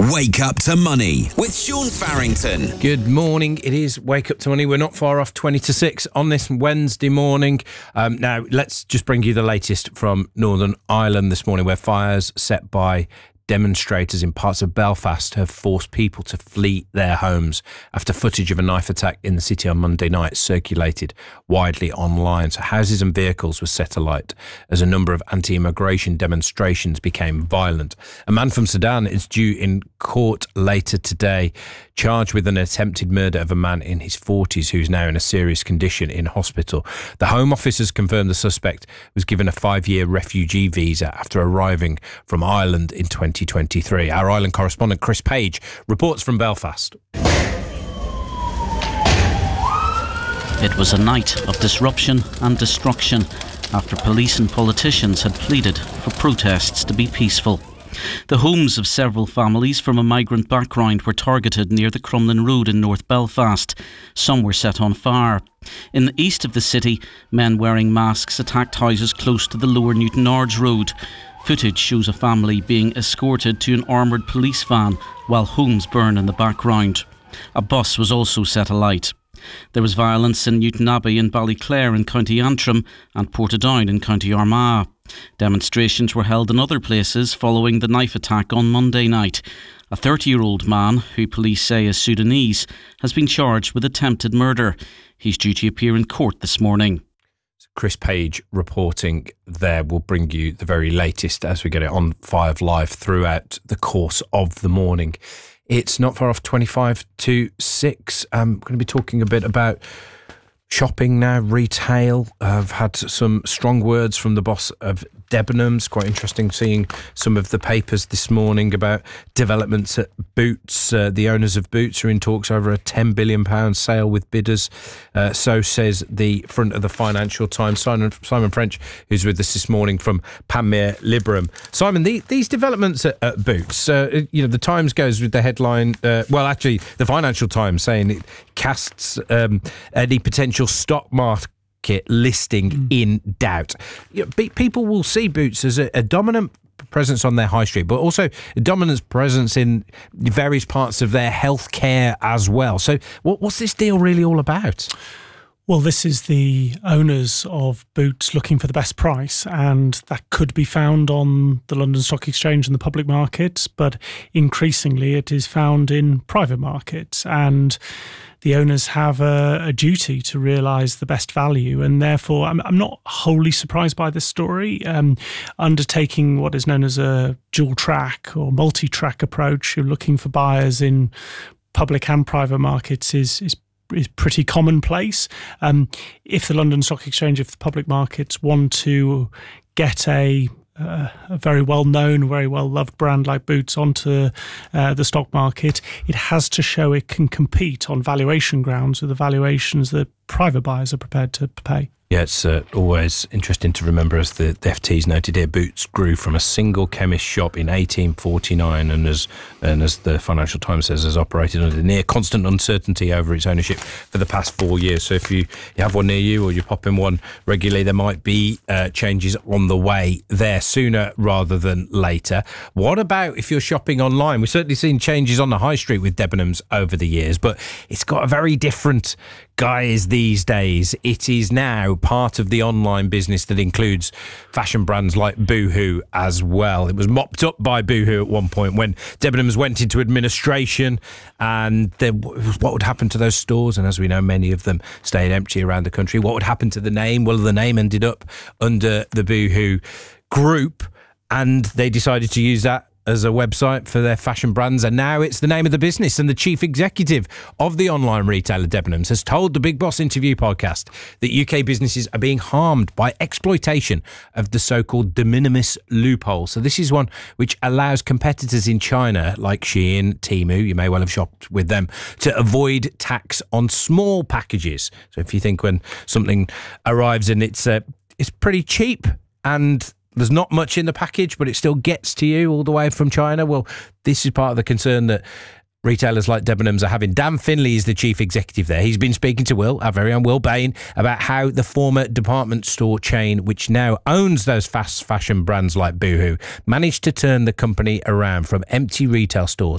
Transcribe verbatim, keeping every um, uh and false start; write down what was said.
Wake Up to Money with Sean Farrington. Good morning. It is Wake Up to Money. We're not far off twenty to six on this Wednesday morning. Um, now, let's just bring you the latest from Northern Ireland this morning, where fires set by demonstrators in parts of Belfast have forced people to flee their homes after footage of a knife attack in the city on Monday night circulated widely online. So houses and vehicles were set alight as a number of anti-immigration demonstrations became violent. A man from Sudan is due in court later today, charged with an attempted murder of a man in his forties who's now in a serious condition in hospital. The Home Office has confirmed the suspect was given a five-year refugee visa after arriving from Ireland in twenty twenty-three. Our Ireland correspondent Chris Page reports from Belfast. It was a night of disruption and destruction after police and politicians had pleaded for protests to be peaceful. The homes of several families from a migrant background were targeted near the Crumlin Road in North Belfast. Some were set on fire. In the east of the city, men wearing masks attacked houses close to the Lower Newtownards Road. Footage shows a family being escorted to an armoured police van while homes burn in the background. A bus was also set alight. There was violence in Newtonabbey and Ballyclare in County Antrim and Portadown in County Armagh. Demonstrations were held in other places following the knife attack on Monday night. A thirty-year-old man, who police say is Sudanese, has been charged with attempted murder. He's due to appear in court this morning. Chris Page reporting there. Will bring you the very latest as we get it on Five Live throughout the course of the morning. It's not far off twenty-five to six. I'm going to be talking a bit about shopping now, retail. I've had some strong words from the boss of Debenhams. Quite interesting seeing some of the papers this morning about developments at Boots. Uh, the owners of Boots are in talks over a ten billion pounds sale with bidders. Uh, so says the front of the Financial Times. Simon, Simon French, who's with us this morning from Panmure Liberum. Simon, the, these developments at, at Boots, uh, you know, the Times goes with the headline, uh, well, actually, the Financial Times saying it casts um, any potential stock market listing mm. in doubt. You know, people will see Boots as a, a dominant presence on their high street, but also a dominant presence in various parts of their healthcare as well. So what, what's this deal really all about? Well, this is the owners of Boots looking for the best price, and that could be found on the London Stock Exchange and the public markets, but increasingly it is found in private markets, and the owners have a, a duty to realise the best value, and therefore I'm, I'm not wholly surprised by this story. Um, undertaking what is known as a dual track or multi-track approach, you're looking for buyers in public and private markets is is is pretty commonplace. Um, if the London Stock Exchange, if the public markets want to get a Uh, a very well-known, very well-loved brand like Boots onto uh, the stock market, it has to show it can compete on valuation grounds with the valuations that private buyers are prepared to pay. Yeah, it's uh, always interesting to remember, as the, the F T's noted here, Boots grew from a single chemist shop in eighteen forty-nine and as and as the Financial Times says, has operated under near constant uncertainty over its ownership for the past four years. So if you, you have one near you or you pop in one regularly, there might be uh, changes on the way there sooner rather than later. What about if you're shopping online? We've certainly seen changes on the high street with Debenhams over the years, but it's got a very different guise these days. It is now part of the online business that includes fashion brands like Boohoo as well. It was mopped up by Boohoo at one point when Debenhams went into administration, and there, what would happen to those stores? And as we know, many of them stayed empty around the country. What would happen to the name? Well, the name ended up under the Boohoo group, and they decided to use that as a website for their fashion brands, and now it's the name of the business. And the chief executive of the online retailer Debenhams has told the Big Boss Interview podcast that U K businesses are being harmed by exploitation of the so-called de minimis loophole. So this is one which allows competitors in China like Shein, Temu, you may well have shopped with them, to avoid tax on small packages. So if you think when something arrives and it's uh, it's pretty cheap and there's not much in the package, but it still gets to you all the way from China. Well, this is part of the concern that retailers like Debenhams are having. Dan Finley is the chief executive there. He's been speaking to Will, our very own Will Bain, about how the former department store chain, which now owns those fast fashion brands like Boohoo, managed to turn the company around from empty retail stores